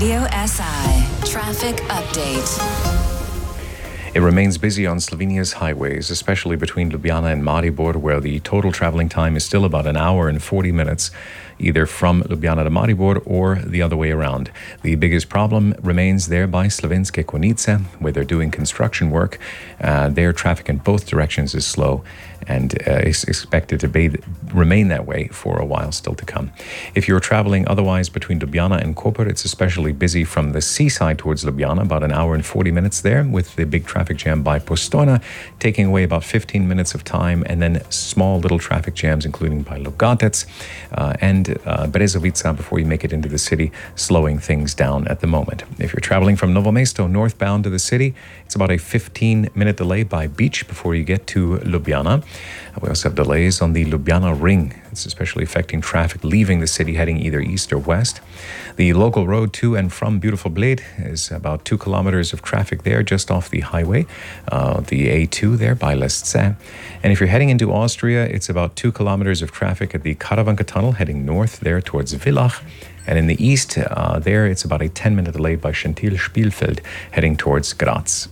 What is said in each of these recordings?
Radio SI Traffic Update. It remains busy on Slovenia's highways, especially between Ljubljana and Maribor, where the total traveling time is still about an hour and 40 minutes, either from Ljubljana to Maribor or the other way around. The biggest problem remains there by Slovenske Konjice, where they're doing construction work. Their traffic in both directions is slow and is expected to remain that way for a while still to come. If you're traveling otherwise between Ljubljana and Koper, it's especially busy from the seaside towards Ljubljana, about an hour and 40 minutes there, with the big traffic jam by Postojna taking away about 15 minutes of time, and then small little traffic jams including by Logatec and Brezovica before you make it into the city, slowing things down at the moment. If you're traveling from Novo Mesto northbound to the city, it's about a 15-minute delay by Beach before you get to Ljubljana. We also have delays on the Ljubljana Ring. It's especially affecting traffic leaving the city heading either east or west. The local road to and from beautiful Bled is about 2 kilometers of traffic there just off the highway, the A2 there by Lesce. And if you're heading into Austria, it's about 2 kilometers of traffic at the Karavanka tunnel heading north there towards Villach. And in the east, there it's about a 10-minute delay by Schentil-Spielfeld heading towards Graz.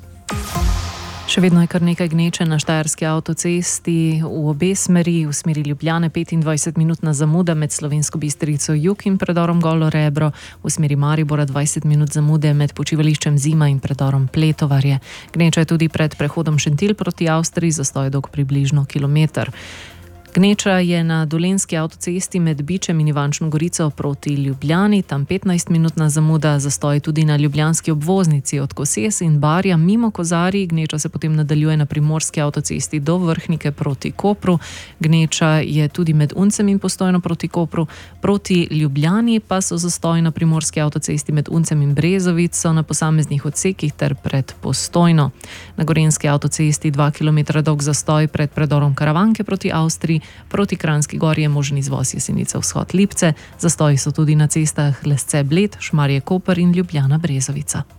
Še vedno je kar nekaj gneče na štajerski avtocesti v obe smeri, v smeri Ljubljane 25-minutna zamuda med Slovensko Bistrico jug in predorom Golo Rebro, v smeri Maribora 20 minut zamude med počivališčem Zima in predorom Pletovarje. Gneča je tudi pred prehodom Šentil proti Avstriji, zastoj dolg približno kilometer. Gneča je na dolenjski avtocesti med Bičem in Ivančno Gorico proti Ljubljani, tam 15-minutna zamuda, zastoj tudi na ljubljanski obvoznici od Koses in Barja mimo Kozarij. Gneča se potem nadaljuje na primorski avtocesti do Vrhnike proti Kopru. Gneča je tudi med Uncem in Postojno proti Kopru. Proti Ljubljani pa so zastoj na primorski avtocesti med Uncem in Brezovico na posameznih odsekih ter pred Postojno. Na gorenjski avtocesti 2 km dolg zastoj pred predorom Karavanke proti Avstriji. Proti Kranjski Gori je možen izvoz Jesenice vzhod Lipce, zastoji so tudi na cestah Lesce Bled, Šmarje Koper in Ljubljana Brezovica.